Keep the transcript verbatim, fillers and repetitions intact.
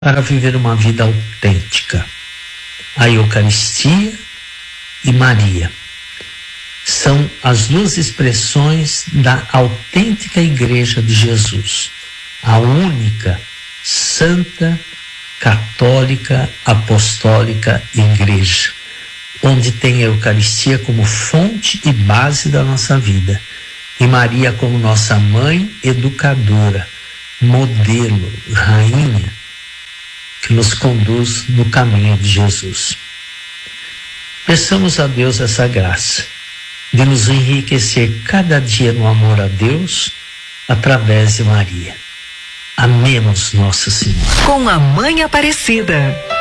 para viver uma vida autêntica. A Eucaristia e Maria são as duas expressões da autêntica Igreja de Jesus, a única santa, católica, apostólica Igreja, onde tem a Eucaristia como fonte e base da nossa vida, e Maria como nossa mãe educadora, modelo, rainha, que nos conduz no caminho de Jesus. Peçamos a Deus essa graça de nos enriquecer cada dia no amor a Deus através de Maria. Amemos Nossa Senhora. Com a Mãe Aparecida.